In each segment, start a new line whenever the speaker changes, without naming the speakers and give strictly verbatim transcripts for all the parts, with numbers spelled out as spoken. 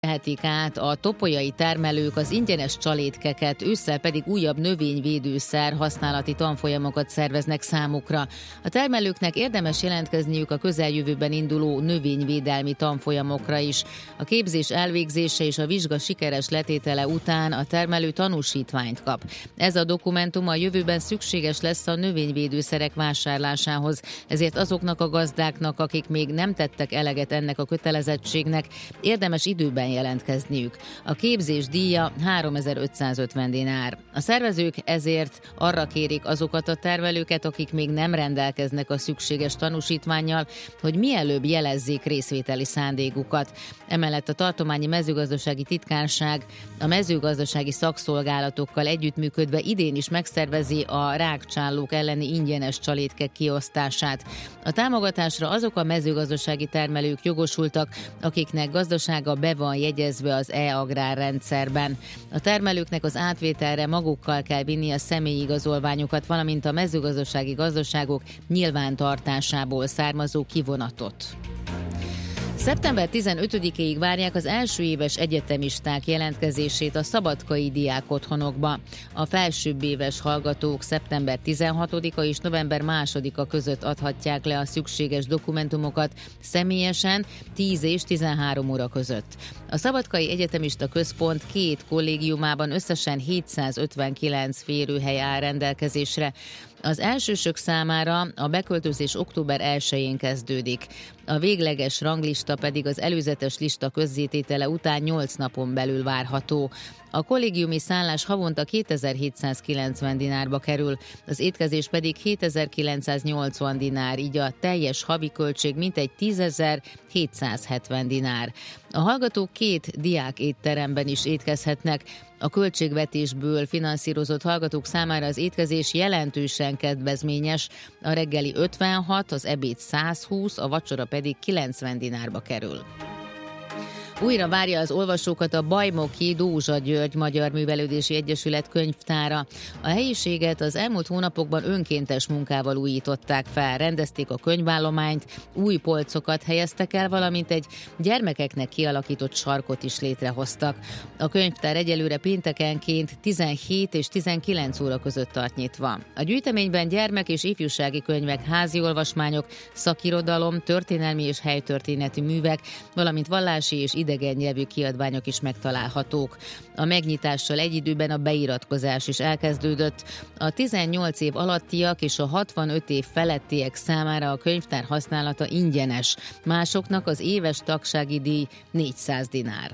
Vehetik át a topolyai termelők az ingyenes csalétkeket, ősszel pedig újabb növényvédőszer használati tanfolyamokat szerveznek számukra. A termelőknek érdemes jelentkezniük a közeljövőben induló növényvédelmi tanfolyamokra is. A képzés elvégzése és a vizsga sikeres letétele után a termelő tanúsítványt kap. Ez a dokumentum a jövőben szükséges lesz a növényvédőszerek vásárlásához, ezért azoknak a gazdáknak, akik még nem tettek eleget ennek a kötelezettségnek, érdemes időben jelentkezniük. A képzés díja háromezer-ötszázötven dinár. A szervezők ezért arra kérik azokat a termelőket, akik még nem rendelkeznek a szükséges tanúsítvánnyal, hogy mielőbb jelezzék részvételi szándékukat. Emellett a tartományi mezőgazdasági titkárság a mezőgazdasági szakszolgálatokkal együttműködve idén is megszervezi a rákcsálók elleni ingyenes csalétkek kiosztását. A támogatásra azok a mezőgazdasági termelők jogosultak, akiknek gazdasága be van jegyezve az e-agrár rendszerben. A termelőknek az átvételre magukkal kell vinni a személyi igazolványukat, valamint a mezőgazdasági gazdaságok nyilvántartásából származó kivonatot. szeptember tizenötödikéig várják az első éves egyetemisták jelentkezését a szabadkai diákotthonokba. A felsőbb éves hallgatók szeptember tizenhatodika és november másodika között adhatják le a szükséges dokumentumokat személyesen tíz és tizenhárom óra között. A Szabadkai Egyetemista Központ két kollégiumában összesen hétszázötvenkilenc férőhely áll rendelkezésre. Az elsősök számára a beköltözés október elsején kezdődik. A végleges ranglista pedig az előzetes lista közzététele után nyolc napon belül várható. A kollégiumi szállás havonta kétezer-hétszázkilencven dinárba kerül, az étkezés pedig hétezer-kilencszáznyolcvan dinár, így a teljes havi költség mintegy tízezer-hétszázhetven dinár. A hallgatók két diák étteremben is étkezhetnek. A költségvetésből finanszírozott hallgatók számára az étkezés jelentősen kedvezményes, a reggeli ötvenhat, az ebéd százhúsz, a vacsora pedig kilencven dinárba kerül. Újra várja az olvasókat a Bajmoki Dózsa György Magyar Művelődési Egyesület könyvtára. A helyiséget az elmúlt hónapokban önkéntes munkával újították fel, rendezték a könyvállományt, új polcokat helyeztek el, valamint egy gyermekeknek kialakított sarkot is létrehoztak. A könyvtár egyelőre péntekenként tizenhét és tizenkilenc óra között tart nyitva. A gyűjteményben gyermek és ifjúsági könyvek, házi olvasmányok, szakirodalom, történelmi és helytörténeti művek, valamint vallási és idegen nyelvű kiadványok is megtalálhatók. A megnyitással egy időben a beiratkozás is elkezdődött. A tizennyolc év alattiak és a hatvanöt év felettiek számára a könyvtár használata ingyenes, másoknak az éves tagsági díj négyszáz dinár.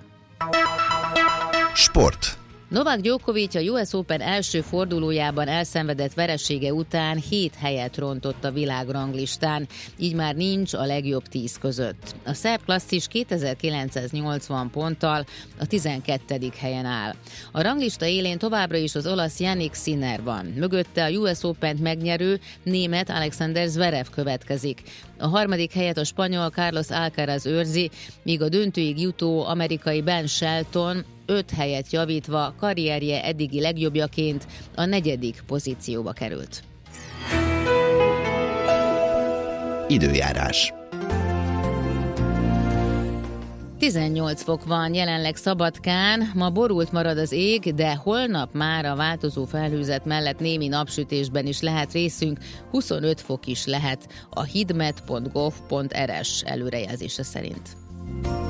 Sport.
Novák Djokovic a U S Open első fordulójában elszenvedett veresége után hét helyet rontott a világranglistán, így már nincs a legjobb tíz között. A szerb klasszis kétezer-kilencszáznyolcvan ponttal a tizenkettedik helyen áll. A ranglista élén továbbra is az olasz Jannik Sinner van. Mögötte a U S Opent megnyerő német Alexander Zverev következik. A harmadik helyet a spanyol Carlos Alcaraz őrzi, míg a döntőig jutó amerikai Ben Shelton öt helyet javítva karrierje eddigi legjobbjaként a negyedik pozícióba került.
Időjárás.
tizennyolc fok van jelenleg Szabadkán, ma borult marad az ég, de holnap már a változó felhőzet mellett némi napsütésben is lehet részünk, huszonöt fok is lehet a hidmet pont gov pont er es előrejelzése szerint.